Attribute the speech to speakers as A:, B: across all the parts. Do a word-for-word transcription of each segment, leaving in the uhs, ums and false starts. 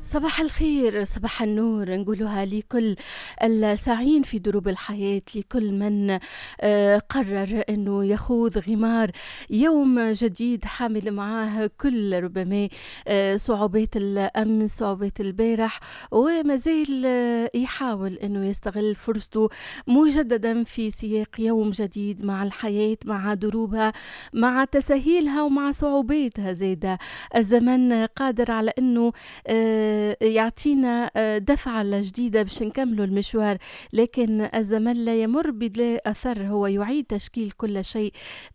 A: صباح الخير، صباح النور نقولها لكل الساعين في دروب الحياة، لكل من آه، قرر أنه يخوض غمار يوم جديد حامل معاه كل ربما آه، صعوبات الأمس، صعوبات البارح، وما زال آه، يحاول أنه يستغل فرصته مجددا في سياق يوم جديد مع الحياة، مع دروبها، مع تساهيلها ومع صعوباتها. زيادة الزمن قادر على أنه آه، يعطينا آه، دفعة جديدة باش نكملوا المشوار، لكن الزمن لا يمر بلا أثر، هو يعيد تشكيل كل شيء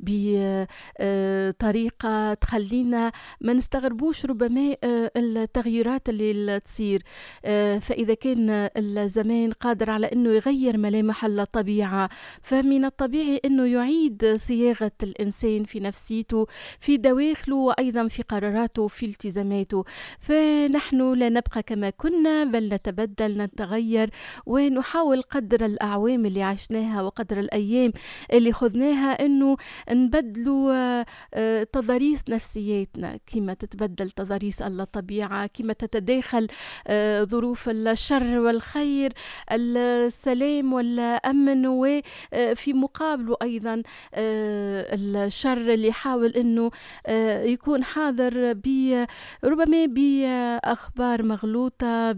A: بطريقة تخلينا ما نستغربوش ربما آه، التغيرات اللي تصير. آه، فإذا كان الزمان قادر على أنه يغير ملامح الطبيعة، فمن الطبيعي أنه يعيد صياغة الإنسان في نفسيته، في دواخله، وأيضا في قراراته، في التزاماته. فنحن لا نبقى كما كنا، بل نتبدل، نتغير، ونحاول قدر الأعوام اللي عشناها وقدر الأيام اللي خذناها أنه نبدلوا آه، آه، تضاريس نفسياتنا، كما تتبدل تضاريس الطبيعة، كما تتداخل آه، ظروف الشر والخير، السلام والأمن، وفي مقابله أيضا آه، الشر اللي يحاول أنه آه، يكون حاضر ب ربما بأخبار مغلوطة،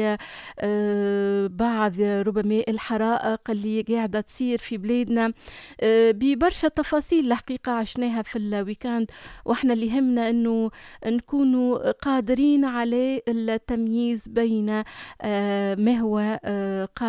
A: ببعض ربما الحرائق اللي قاعدة تصير في بلادنا، آه، ببرشا تفاصيل الحقيقة عشناها في الويكاند، وإحنا اللي همنا أنه نكونوا قادرين على التمييز بين آه، ما هو آه،